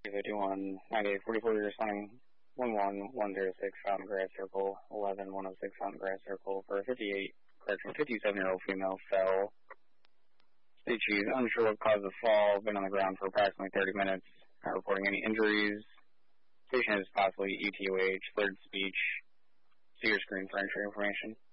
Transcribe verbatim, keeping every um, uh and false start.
fifty-one, ninety-eight forty-four, you're responding one one one zero six Fountain Grass Circle, eleven one oh six Fountain Grass Circle for a fifty-eight, correction, fifty-seven-year-old female fell. State chief, unsure what caused the fall, been on the ground for approximately thirty minutes, not reporting any injuries. Patient is possibly E T O H, third speech. See your screen for entry information.